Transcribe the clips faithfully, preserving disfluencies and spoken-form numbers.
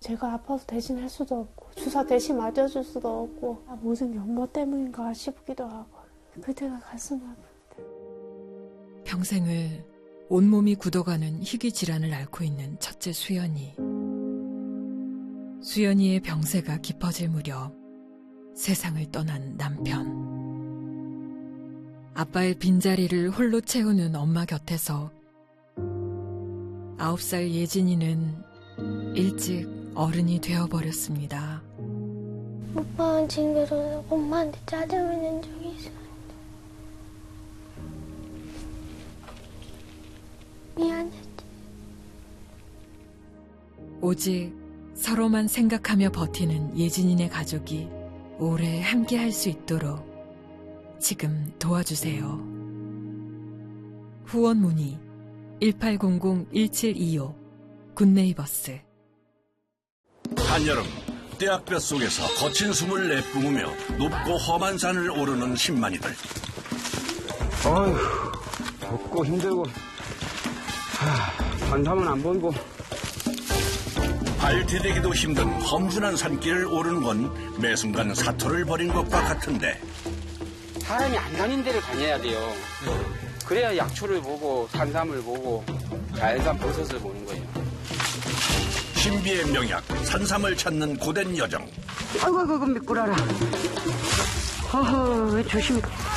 제가 아파서 대신 할 수도 없고 주사 대신 맞아줄 수도 없고 아, 모든 게 엄마 때문인가 싶기도 하고 그때가 가슴 아프다. 평생을 온몸이 굳어가는 희귀 질환을 앓고 있는 첫째 수연이. 수연이의 병세가 깊어질 무렵 세상을 떠난 남편. 아빠의 빈자리를 홀로 채우는 엄마 곁에서 아홉 살 예진이는 일찍 어른이 되어버렸습니다. 오빠는 징그러워서 엄마한테 짜증을 낸 적이 있었는데 미안했지. 오직 서로만 생각하며 버티는 예진이네 가족이 오래 함께 할 수 있도록 지금 도와주세요. 후원 문의 일팔공공 일칠이오 굿네이버스. 한여름 떼약볕 속에서 거친 숨을 내뿜으며 높고 험한 산을 오르는 신만이들. 어휴, 덥고 힘들고 하, 산삼은 안 보이고. 발 디디기도 힘든 험준한 산길을 오르는 건 매 순간 사투를 벌인 것과 같은데 사람이 안 다닌 데를 다녀야 돼요. 그래야 약초를 보고 산삼을 보고 자연산 버섯을 보는 거예요. 신비의 명약 산삼을 찾는 고된 여정. 아이고 아이고 미꾸라라. 허허 왜 조심히.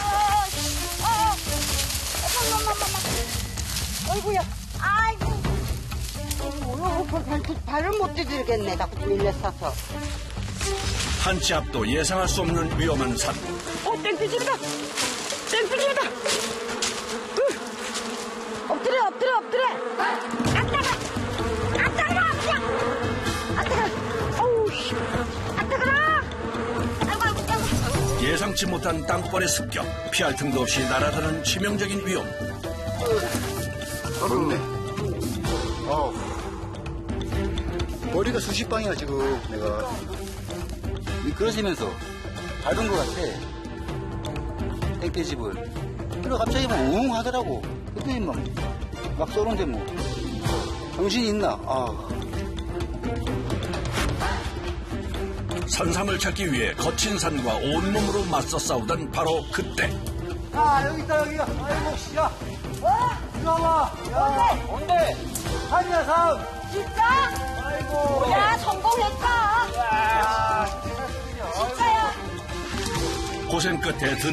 아이고야. 아이고. 어휴, 발을 못 디딜겠네. 자꾸 밀려서서. 한치 앞도 예상할 수 없는 위험한 산. 어, 땡피집이다. 땡피집이다. 엎드려, 엎드려, 엎드려. 아따가. 아따가, 아따가. 아따가. 어우, 씨. 아따가. 아이고, 아이고, 아이고. 예상치 못한 땅벌의 습격. 피할 틈도 없이 날아드는 치명적인 위험. 어렵네. 어. 머리가 수십 방이야, 지금, 내가. 미끄러지면서 밟은 것 같아. 땡볕집을. 그래, 갑자기 막 우웅 하더라고. 그때 막, 막 쏘는데 뭐. 정신이 있나? 아. 산삼을 찾기 위해 거친 산과 온몸으로 맞서 싸우던 바로 그때. 아, 여기 있다, 여기야. 아이고, 씨야. 어? 이리 와봐. 야. 뭔데? 한야삼. 진짜? 아이고. 야, 성공했다. 야. 진짜야. 고생 끝에 드디어